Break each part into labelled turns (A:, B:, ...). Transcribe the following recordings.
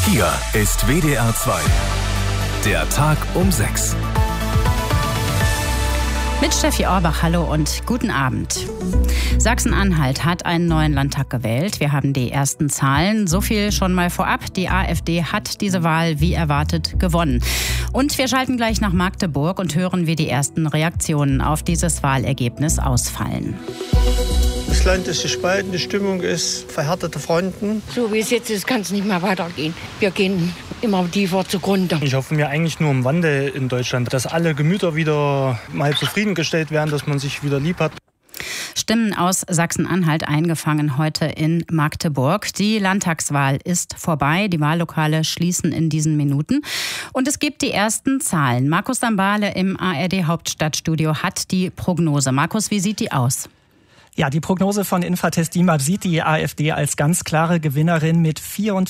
A: Hier ist WDR 2. Der Tag um 6.
B: Mit Steffi Orbach, hallo und guten Abend. Sachsen-Anhalt hat einen neuen Landtag gewählt. Wir haben die ersten Zahlen. So viel schon mal vorab. Die AfD hat diese Wahl wie erwartet gewonnen. Und wir schalten gleich nach Magdeburg und hören, wie die ersten Reaktionen auf dieses Wahlergebnis ausfallen.
C: Das Land ist gespalten, die Stimmung ist verhärtete Fronten.
D: So wie es jetzt ist, kann es nicht mehr weitergehen. Wir gehen immer tiefer zugrunde.
E: Ich hoffe mir eigentlich nur um Wandel in Deutschland, dass alle Gemüter wieder mal zufriedengestellt werden, dass man sich wieder lieb hat.
B: Stimmen aus Sachsen-Anhalt eingefangen heute in Magdeburg. Die Landtagswahl ist vorbei. Die Wahllokale schließen in diesen Minuten. Und es gibt die ersten Zahlen. Markus Sambale im ARD-Hauptstadtstudio hat die Prognose. Markus, wie sieht die aus?
F: Ja, die Prognose von Infratest DIMAP sieht die AfD als ganz klare Gewinnerin mit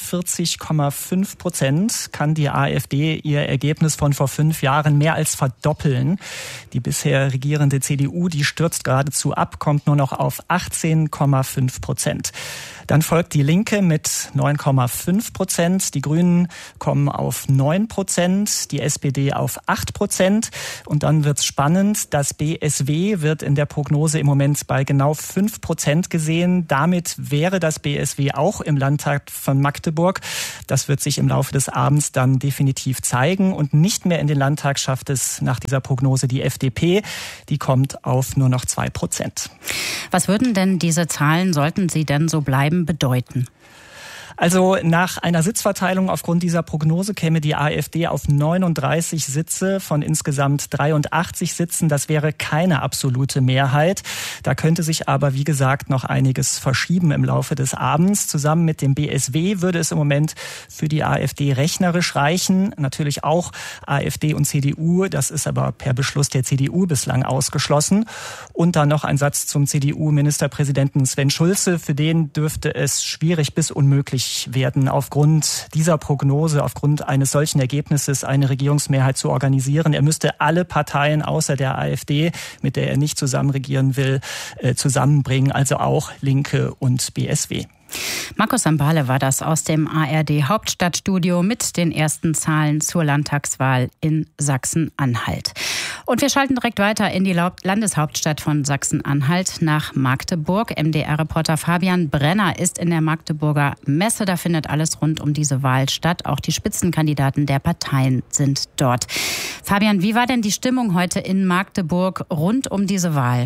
F: 44,5%. Kann die AfD ihr Ergebnis von vor 5 Jahren mehr als verdoppeln. Die bisher regierende CDU, die stürzt geradezu ab, kommt nur noch auf 18,5%. Dann folgt die Linke mit 9,5%. Die Grünen kommen auf 9%, die SPD auf 8%. Und dann wird's spannend. Das BSW wird in der Prognose im Moment bei genau 5% gesehen. Damit wäre das BSW auch im Landtag von Magdeburg. Das wird sich im Laufe des Abends dann definitiv zeigen. Und nicht mehr in den Landtag schafft es nach dieser Prognose die FDP. Die kommt auf nur noch 2%.
B: Was würden denn diese Zahlen, sollten sie denn so bleiben, bedeuten?
F: Also nach einer Sitzverteilung aufgrund dieser Prognose käme die AfD auf 39 Sitze von insgesamt 83 Sitzen. Das wäre keine absolute Mehrheit. Da könnte sich aber, wie gesagt, noch einiges verschieben im Laufe des Abends. Zusammen mit dem BSW würde es im Moment für die AfD rechnerisch reichen. Natürlich auch AfD und CDU. Das ist aber per Beschluss der CDU bislang ausgeschlossen. Und dann noch ein Satz zum CDU-Ministerpräsidenten Sven Schulze. Für den dürfte es schwierig bis unmöglich werden, aufgrund dieser Prognose, aufgrund eines solchen Ergebnisses eine Regierungsmehrheit zu organisieren. Er müsste alle Parteien außer der AfD, mit der er nicht zusammen regieren will, zusammenbringen, also auch Linke und BSW.
B: Markus Sambale war das aus dem ARD-Hauptstadtstudio mit den ersten Zahlen zur Landtagswahl in Sachsen-Anhalt. Und wir schalten direkt weiter in die Landeshauptstadt von Sachsen-Anhalt nach Magdeburg. MDR-Reporter Fabian Brenner ist in der Magdeburger Messe. Da findet alles rund um diese Wahl statt. Auch die Spitzenkandidaten der Parteien sind dort. Fabian, wie war denn die Stimmung heute in Magdeburg rund um diese Wahl?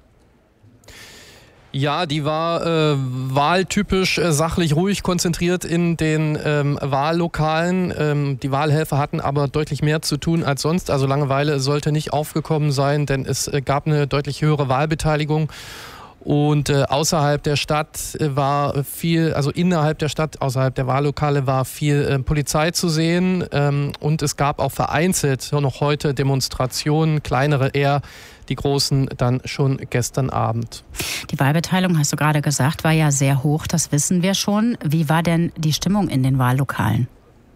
G: Ja, die war wahltypisch sachlich ruhig konzentriert in den Wahllokalen. Die Wahlhelfer hatten aber deutlich mehr zu tun als sonst. Also Langeweile sollte nicht aufgekommen sein, denn es gab eine deutlich höhere Wahlbeteiligung. Und außerhalb der Stadt war viel, also innerhalb der Stadt, außerhalb der Wahllokale war viel Polizei zu sehen. Und es gab auch vereinzelt noch heute Demonstrationen, kleinere eher, die großen dann schon gestern Abend.
B: Die Wahlbeteiligung, hast du gerade gesagt, war ja sehr hoch, das wissen wir schon. Wie war denn die Stimmung in den Wahllokalen?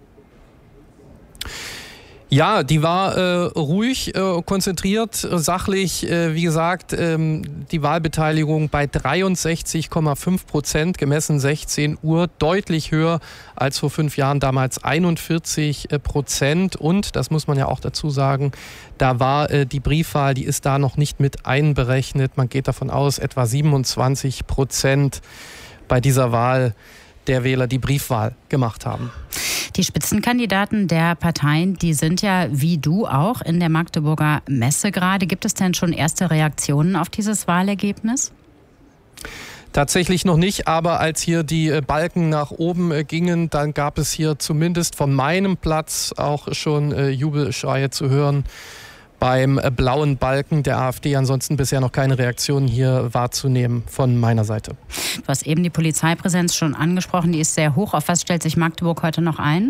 G: Ja, die war ruhig, konzentriert, sachlich. Wie gesagt, die Wahlbeteiligung bei 63,5%, gemessen 16 Uhr, deutlich höher als vor 5 Jahren, damals 41%. Und, das muss man ja auch dazu sagen, da war die Briefwahl, die ist da noch nicht mit einberechnet. Man geht davon aus, etwa 27% bei dieser Wahl der Wähler die Briefwahl gemacht haben.
B: Die Spitzenkandidaten der Parteien, die sind ja wie du auch in der Magdeburger Messe gerade. Gibt es denn schon erste Reaktionen auf dieses Wahlergebnis?
G: Tatsächlich noch nicht, aber als hier die Balken nach oben gingen, dann gab es hier zumindest von meinem Platz auch schon Jubelschreie zu hören beim blauen Balken der AfD. Ansonsten bisher noch keine Reaktion hier wahrzunehmen von meiner Seite.
B: Du hast eben die Polizeipräsenz schon angesprochen, die ist sehr hoch. Auf was stellt sich Magdeburg heute noch ein?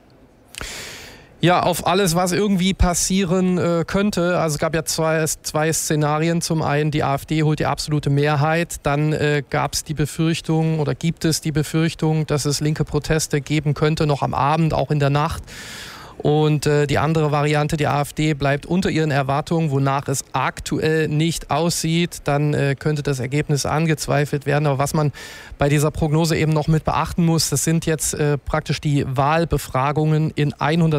G: Ja, auf alles, was irgendwie passieren könnte. Also es gab ja zwei Szenarien. Zum einen, die AfD holt die absolute Mehrheit. Dann gab es die Befürchtung oder gibt es die Befürchtung, dass es linke Proteste geben könnte, noch am Abend, auch in der Nacht. Und die andere Variante, die AfD, bleibt unter ihren Erwartungen, wonach es aktuell nicht aussieht. Dann könnte das Ergebnis angezweifelt werden. Aber was man bei dieser Prognose eben noch mit beachten muss, das sind jetzt praktisch die Wahlbefragungen in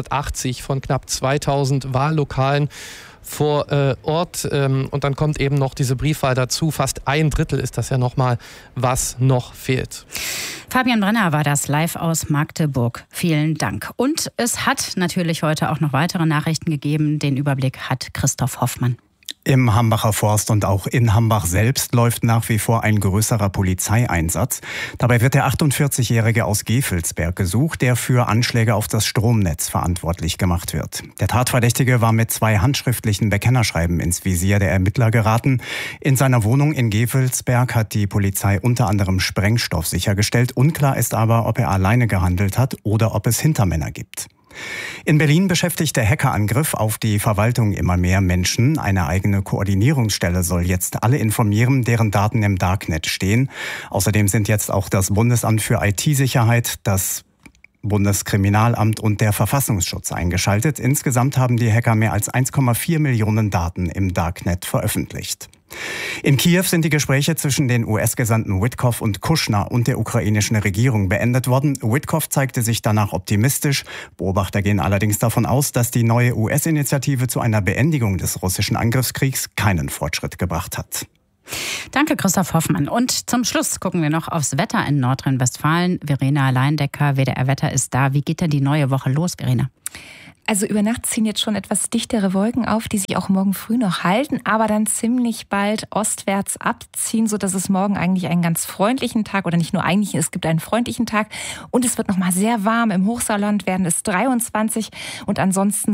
G: 180 von knapp 2000 Wahllokalen vor Ort. Und dann kommt eben noch diese Briefwahl dazu. Fast 1/3 ist das ja nochmal, was noch fehlt.
B: Fabian Brenner war das live aus Magdeburg. Vielen Dank. Und es hat natürlich heute auch noch weitere Nachrichten gegeben. Den Überblick hat Christoph Hoffmann.
H: Im Hambacher Forst und auch in Hambach selbst läuft nach wie vor ein größerer Polizeieinsatz. Dabei wird der 48-Jährige aus Gevelsberg gesucht, der für Anschläge auf das Stromnetz verantwortlich gemacht wird. Der Tatverdächtige war mit 2 handschriftlichen Bekennerschreiben ins Visier der Ermittler geraten. In seiner Wohnung in Gevelsberg hat die Polizei unter anderem Sprengstoff sichergestellt. Unklar ist aber, ob er alleine gehandelt hat oder ob es Hintermänner gibt. In Berlin beschäftigt der Hackerangriff auf die Verwaltung immer mehr Menschen. Eine eigene Koordinierungsstelle soll jetzt alle informieren, deren Daten im Darknet stehen. Außerdem sind jetzt auch das Bundesamt für IT-Sicherheit, das Bundeskriminalamt und der Verfassungsschutz eingeschaltet. Insgesamt haben die Hacker mehr als 1,4 Millionen Daten im Darknet veröffentlicht. In Kiew sind die Gespräche zwischen den US-Gesandten Witkoff und Kushner und der ukrainischen Regierung beendet worden. Witkoff zeigte sich danach optimistisch. Beobachter gehen allerdings davon aus, dass die neue US-Initiative zu einer Beendigung des russischen Angriffskriegs keinen Fortschritt gebracht hat.
B: Danke, Christoph Hoffmann. Und zum Schluss gucken wir noch aufs Wetter in Nordrhein-Westfalen. Verena Leindecker, WDR Wetter ist da. Wie geht denn die neue Woche los, Verena?
I: Also über Nacht ziehen jetzt schon etwas dichtere Wolken auf, die sich auch morgen früh noch halten, aber dann ziemlich bald ostwärts abziehen, sodass es morgen eigentlich einen ganz freundlichen Tag, oder nicht nur eigentlich, es gibt einen freundlichen Tag und es wird nochmal sehr warm. Im Hochsauerland werden es 23 und ansonsten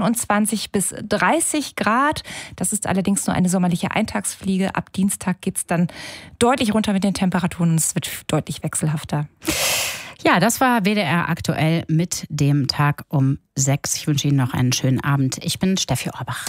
I: 27 bis 30 Grad. Das ist allerdings nur eine sommerliche Eintagsfliege. Ab Dienstag geht's dann deutlich runter mit den Temperaturen und es wird deutlich wechselhafter.
B: Ja, das war WDR aktuell mit dem Tag um 6. Ich wünsche Ihnen noch einen schönen Abend. Ich bin Steffi Orbach.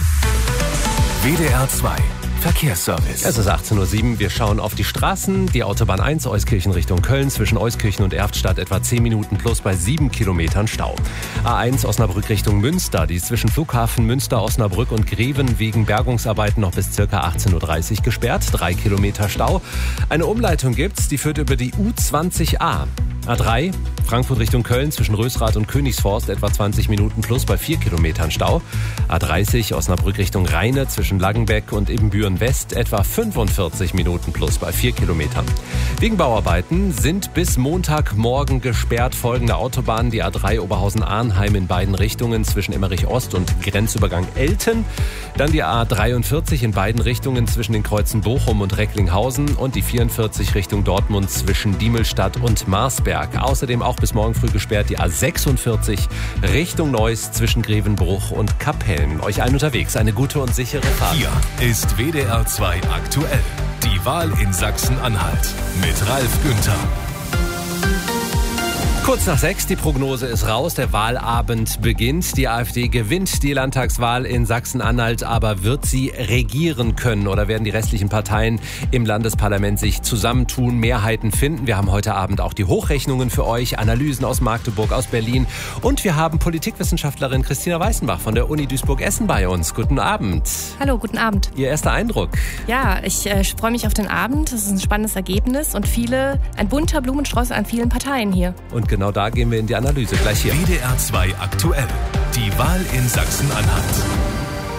A: WDR 2 Verkehrsservice.
J: Es ist 18:07 Uhr. Wir schauen auf die Straßen. Die Autobahn 1 Euskirchen Richtung Köln zwischen Euskirchen und Erftstadt etwa 10 Minuten plus bei 7 Kilometern Stau. A1 Osnabrück Richtung Münster. Die ist zwischen Flughafen Münster, Osnabrück und Greven wegen Bergungsarbeiten noch bis ca. 18:30 Uhr gesperrt. 3 Kilometer Stau. Eine Umleitung gibt's, die führt über die U20a. A3 Frankfurt Richtung Köln zwischen Rösrath und Königsforst etwa 20 Minuten plus bei 4 Kilometern Stau. A30 Osnabrück Richtung Rheine zwischen Langenbeck und Ibbenbüren West etwa 45 Minuten plus bei 4 Kilometern. Wegen Bauarbeiten sind bis Montagmorgen gesperrt folgende Autobahnen: die A3 Oberhausen-Arnheim in beiden Richtungen zwischen Emmerich Ost und Grenzübergang Elten. Dann die A43 in beiden Richtungen zwischen den Kreuzen Bochum und Recklinghausen und die 44 Richtung Dortmund zwischen Diemelstadt und Marsberg. Außerdem auch bis morgen früh gesperrt die A46 Richtung Neuss zwischen Grevenbruch und Kapellen. Euch allen unterwegs eine gute und sichere Fahrt.
A: Hier ist WDR 2 aktuell. Die Wahl in Sachsen-Anhalt mit Ralf Günther.
J: Kurz nach 6, die Prognose ist raus, der Wahlabend beginnt. Die AfD gewinnt die Landtagswahl in Sachsen-Anhalt, aber wird sie regieren können oder werden die restlichen Parteien im Landesparlament sich zusammentun, Mehrheiten finden? Wir haben heute Abend auch die Hochrechnungen für euch, Analysen aus Magdeburg, aus Berlin und wir haben Politikwissenschaftlerin Christina Weißenbach von der Uni Duisburg-Essen bei uns. Guten Abend.
K: Hallo, guten Abend.
J: Ihr erster Eindruck?
K: Ja, ich freue mich auf den Abend. Das ist ein spannendes Ergebnis und ein bunter Blumenstrauß an vielen Parteien hier.
J: Und genau da gehen wir in die Analyse gleich hier.
A: WDR 2 aktuell. Die Wahl in Sachsen-Anhalt.